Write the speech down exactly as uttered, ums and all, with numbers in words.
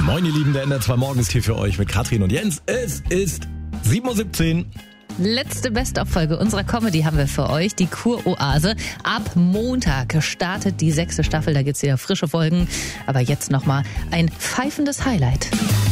Moin ihr Lieben, der N R zwei Morgen ist hier für euch mit Katrin und Jens. Es ist sieben Uhr siebzehn. Letzte Best-of-Folge unserer Comedy haben wir für euch, die Kuroase. Ab Montag startet die sechste Staffel, da gibt's wieder frische Folgen. Aber jetzt nochmal ein pfeifendes Highlight.